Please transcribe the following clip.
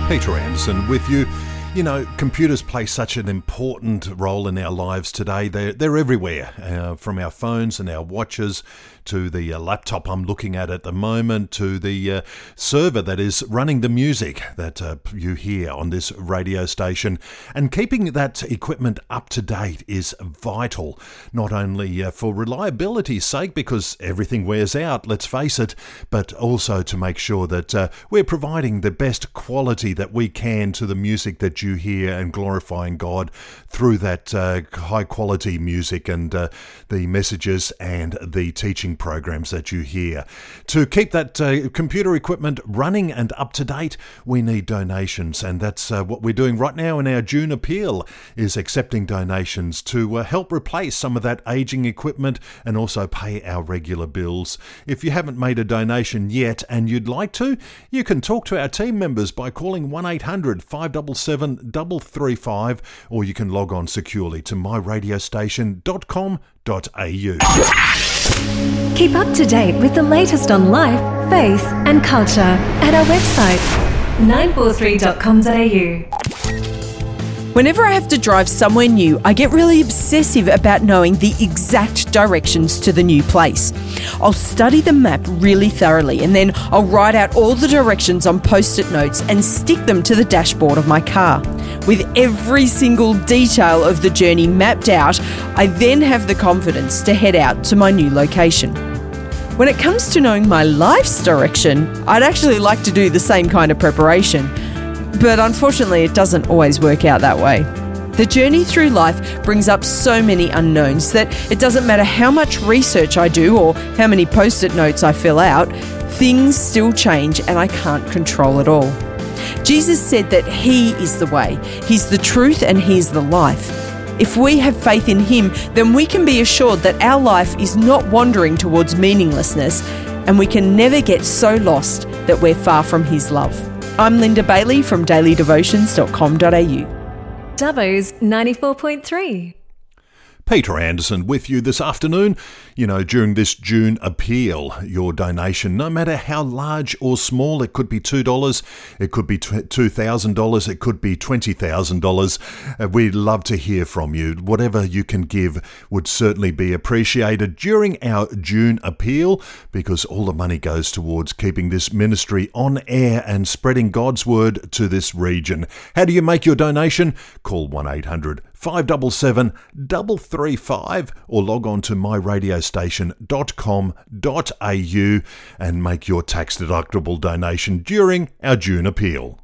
Peter Anderson with you. You know, computers play such an important role in our lives today. They're everywhere, from our phones and our watches to the laptop I'm looking at the moment, to the server that is running the music that you hear on this radio station. And keeping that equipment up to date is vital, not only for reliability's sake, because everything wears out, let's face it, but also to make sure that we're providing the best quality that we can to the music that you hear and glorifying God through that high quality music and the messages and the teaching programs that you hear. To keep that computer equipment running and up to date, we need donations, and that's what we're doing right now in our June appeal, is accepting donations to help replace some of that aging equipment and also pay our regular bills. If you haven't made a donation yet and you'd like to, you can talk to our team members by calling 1-800-577-335, or you can log on securely to myradiostation.com.au. Keep up to date with the latest on life, faith and culture at our website 943.com.au. Whenever I have to drive somewhere new, I get really obsessive about knowing the exact directions to the new place. I'll study the map really thoroughly, and then I'll write out all the directions on post-it notes and stick them to the dashboard of my car. With every single detail of the journey mapped out, I then have the confidence to head out to my new location. When it comes to knowing my life's direction, I'd actually like to do the same kind of preparation. But unfortunately, it doesn't always work out that way. The journey through life brings up so many unknowns that it doesn't matter how much research I do or how many post-it notes I fill out, things still change and I can't control it all. Jesus said that He is the way, He's the truth, and He's the life. If we have faith in Him, then we can be assured that our life is not wandering towards meaninglessness, and we can never get so lost that we're far from His love. I'm Linda Bailey from dailydevotions.com.au. Dubbo's 94.3. Peter Anderson with you this afternoon. You know, during this June appeal, your donation, no matter how large or small, it could be $2, it could be $2,000, it could be $20,000. We'd love to hear from you. Whatever you can give would certainly be appreciated during our June appeal, because all the money goes towards keeping this ministry on air and spreading God's word to this region. How do you make your donation? Call 1-800-577-335 or log on to myradiostation.com.au and make your tax-deductible donation during our June appeal.